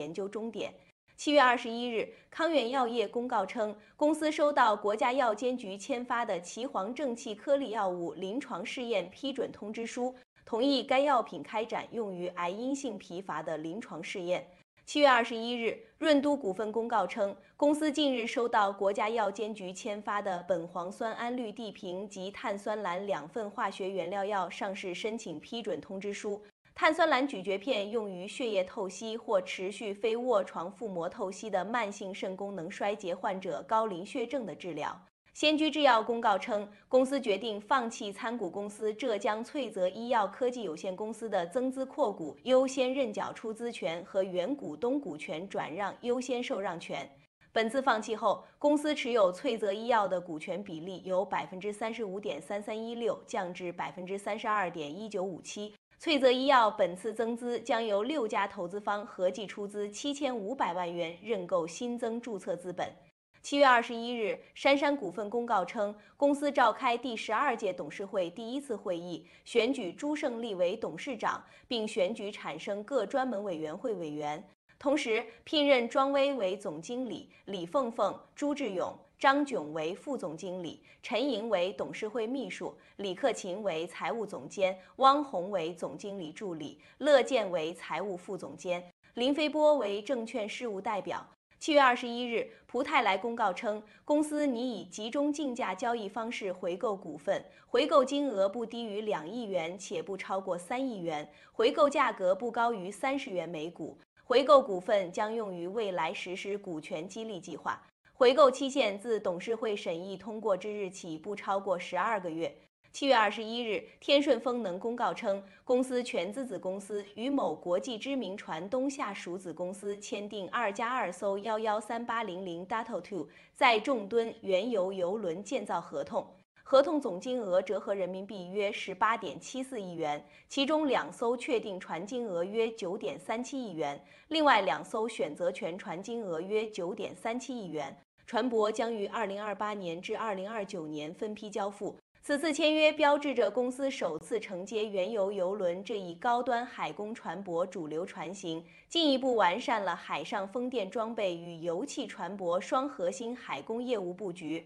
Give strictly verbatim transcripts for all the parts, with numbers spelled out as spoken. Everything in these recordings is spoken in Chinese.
研究终点。七月二十一日，康源药业公告称，公司收到国家药监局签发的岐黄正气颗粒药物临床试验批准通知书，同意该药品开展用于癌因性疲乏的临床试验。七月二十一日，润都股份公告称，公司近日收到国家药监局签发的苯磺酸胺氯地平及碳酸蓝两份化学原料药上市申请批准通知书。碳酸蓝咀嚼片用于血液透析或持续非卧床腹膜透析的慢性肾功能衰竭患者高磷血症的治疗。先驱制药公告称，公司决定放弃参股公司浙江翠泽医药科技有限公司的增资扩股优先认缴出资权和原股东股权转让优先受让权。本次放弃后，公司持有翠泽医药的股权比例由百分之三十五点三三一六降至百分之三十二点一九五七。翠泽医药本次增资将由六家投资方合计出资七千五百万元认购新增注册资本。七月二十一日，杉杉股份公告称，公司召开第十二届董事会第一次会议，选举朱胜利为董事长，并选举产生各专门委员会委员。同时，聘任庄威为总经理，李凤凤、朱志勇、张炯为副总经理，陈莹为董事会秘书，李克勤为财务总监，汪红为总经理助理，乐健为财务副总监，林飞波为证券事务代表。七月二十一日，蒲泰来公告称，公司拟以集中竞价交易方式回购股份，回购金额不低于两亿元，且不超过三亿元，回购价格不高于三十元每股。回购股份将用于未来实施股权激励计划。回购期限自董事会审议通过之日起不超过十二个月。七月二十一日，天顺风能公告称，公司全资子公司与某国际知名船东下属子公司签订二加二艘一一三八零零 Dato 二载重吨原油油轮建造合同。合同总金额折合人民币约十八点七四亿元，其中两艘确定船金额约九点三七亿元，另外两艘选择权船金额约九点三七亿元。船舶将于二零二八年至二零二九年分批交付。此次签约标志着公司首次承接原油油轮这一高端海工船舶主流船型，进一步完善了海上风电装备与油气船舶双核心海工业务布局。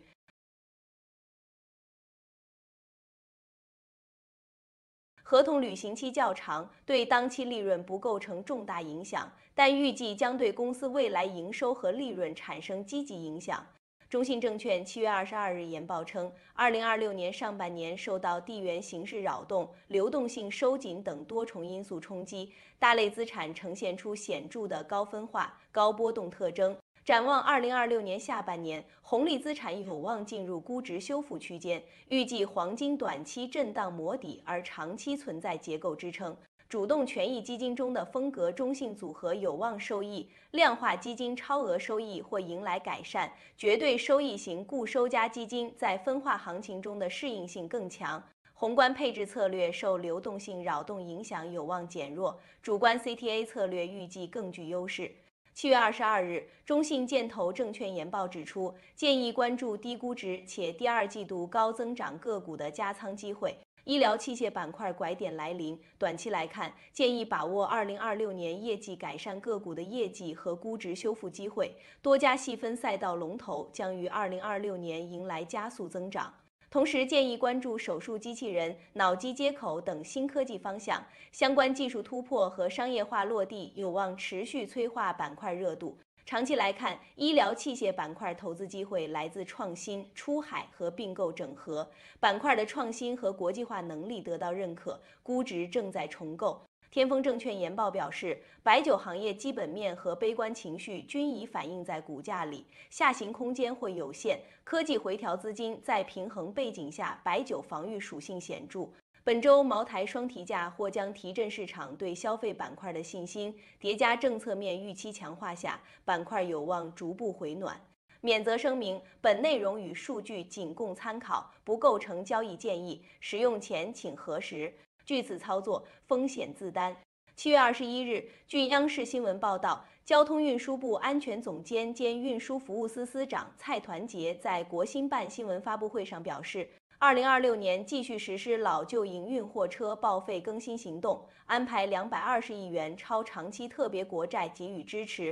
合同履行期较长，对当期利润不构成重大影响，但预计将对公司未来营收和利润产生积极影响。中信证券七月二十二日研报称，二零二六年上半年受到地缘形势扰动、流动性收紧等多重因素冲击，大类资产呈现出显著的高分化、高波动特征。展望二零二六年下半年，红利资产有望进入估值修复区间，预计黄金短期震荡磨底，而长期存在结构支撑。主动权益基金中的风格中性组合有望受益，量化基金超额收益或迎来改善，绝对收益型固收加基金在分化行情中的适应性更强。宏观配置策略受流动性扰动影响有望减弱，主观 C T A 策略预计更具优势。七月二十二日，中信建投证券研报指出，建议关注低估值且第二季度高增长个股的加仓机会。医疗器械板块拐点来临，短期来看，建议把握二零二六年业绩改善个股的业绩和估值修复机会。多家细分赛道龙头将于二零二六年迎来加速增长。同时建议关注手术机器人、脑机接口等新科技方向，相关技术突破和商业化落地有望持续催化板块热度。长期来看，医疗器械板块投资机会来自创新、出海和并购整合，板块的创新和国际化能力得到认可，估值正在重构。天风证券研报表示，白酒行业基本面和悲观情绪均已反映在股价里，下行空间会有限。科技回调资金在平衡背景下，白酒防御属性显著。本周茅台双提价或将提振市场对消费板块的信心，叠加政策面预期强化下，板块有望逐步回暖。免责声明：本内容与数据仅供参考，不构成交易建议，使用前请核实。据此操作，风险自担。七月二十一日，据央视新闻报道，交通运输部安全总监兼运输服务司司长蔡团结在国新办新闻发布会上表示，二零二六年继续实施老旧营运货车报废更新行动，安排两百二十亿元超长期特别国债给予支持，